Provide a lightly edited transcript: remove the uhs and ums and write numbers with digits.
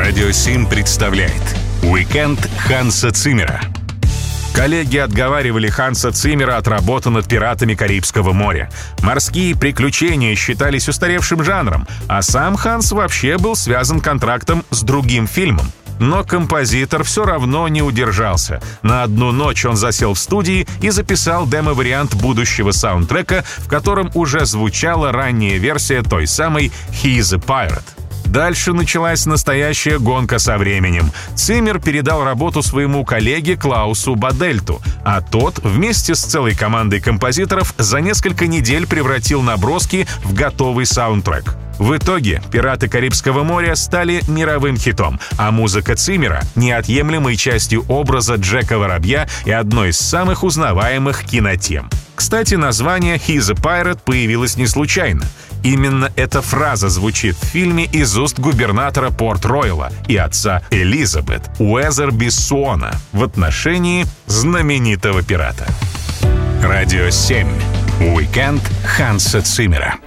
Радио 7 представляет «Уикенд Ханса Циммера». Коллеги отговаривали Ханса Циммера от работы над «Пиратами Карибского моря». Морские приключения считались устаревшим жанром, а сам Ханс вообще был связан контрактом с другим фильмом. Но композитор все равно не удержался. На одну ночь он засел в студии и записал демо-вариант будущего саундтрека, в котором уже звучала ранняя версия той самой «He's a Pirate». Дальше началась настоящая гонка со временем. Циммер передал работу своему коллеге Клаусу Бадельту, а тот вместе с целой командой композиторов за несколько недель превратил наброски в готовый саундтрек. В итоге «Пираты Карибского моря» стали мировым хитом, а музыка Циммера — неотъемлемой частью образа Джека Воробья и одной из самых узнаваемых кинотем. Кстати, название «He's a Pirate» появилось не случайно. Именно эта фраза звучит в фильме из уст губернатора Порт-Ройла и отца Элизабет Уэзерби Суона в отношении знаменитого пирата. Радио 7. Уикенд Ханса Циммера.